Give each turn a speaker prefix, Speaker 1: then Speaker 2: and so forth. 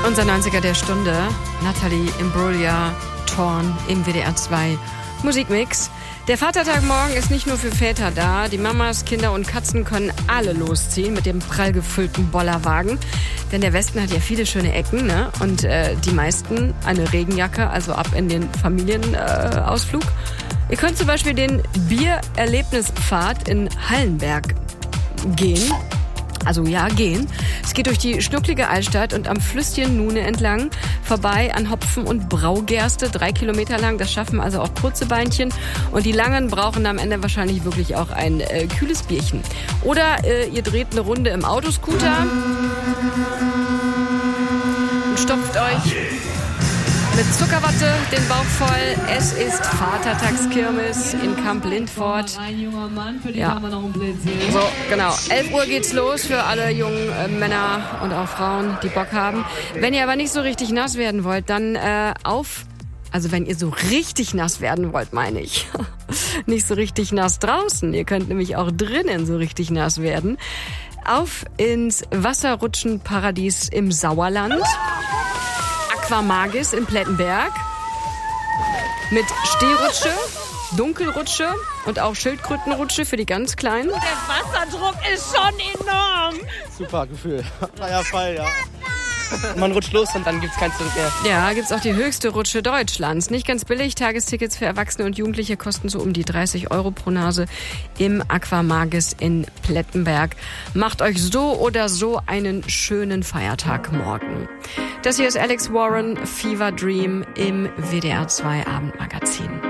Speaker 1: Unser 90er der Stunde, Natalie Imbruglia, Torn im WDR 2 Musikmix. Der Vatertag morgen ist nicht nur für Väter da. Die Mamas, Kinder und Katzen können alle losziehen mit dem prall gefüllten Bollerwagen. Denn der Westen hat ja viele schöne Ecken, ne? Und die meisten eine Regenjacke, also ab in den Familienausflug. Ihr könnt zum Beispiel den Biererlebnispfad in Hallenberg gehen. Also ja, gehen. Es geht durch die schnucklige Altstadt und am Flüsschen Nune entlang, vorbei an Hopfen und Braugerste, 3 Kilometer lang. Das schaffen also auch kurze Beinchen. Und die Langen brauchen am Ende wahrscheinlich wirklich auch ein kühles Bierchen. Oder ihr dreht eine Runde im Autoscooter und stopft euch mit Zuckerwatte den Bauch voll. Es ist Vatertagskirmes in Kamp-Lindfort. Ja. So, genau. 11 Uhr geht's los für alle jungen Männer und auch Frauen, die Bock haben. Wenn ihr aber nicht so richtig nass werden wollt, dann also wenn ihr so richtig nass werden wollt, meine ich. Nicht so richtig nass draußen. Ihr könnt nämlich auch drinnen so richtig nass werden. Auf ins Wasserrutschenparadies im Sauerland. Aquamagis in Plettenberg mit Stehrutsche, Dunkelrutsche und auch Schildkrötenrutsche für die ganz Kleinen.
Speaker 2: Der Wasserdruck ist schon enorm.
Speaker 3: Super Gefühl. Freier Fall, ja. Man rutscht los und dann gibt's kein Zurück mehr.
Speaker 1: Ja, gibt's auch die höchste Rutsche Deutschlands. Nicht ganz billig. Tagestickets für Erwachsene und Jugendliche kosten so um die 30 € pro Nase im Aquamagis in Plettenberg. Macht euch so oder so einen schönen Feiertag morgen. Das hier ist Alex Warren, Fever Dream im WDR 2 Abendmagazin.